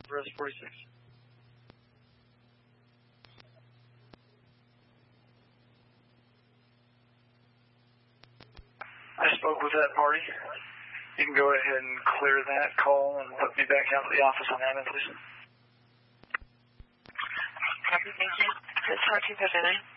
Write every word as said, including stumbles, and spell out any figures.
Res forty-six. I spoke with that party. You can go ahead and clear that call and put me back out of the office on that, please. Copy, thank you. It's R two five nine.